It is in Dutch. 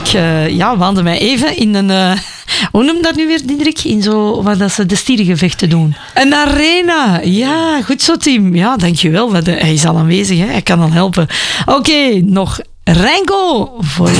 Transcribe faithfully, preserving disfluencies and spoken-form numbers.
ik uh, ja, waande mij even in een... Uh, hoe noem dat nu weer, Diederik? In zo, waar dat ze de stierengevechten doen. Een arena. Ja, goed zo, Tim. Ja, dankjewel. Hij is al aanwezig, hè. Hij kan al helpen. Oké, okay, nog Renko voor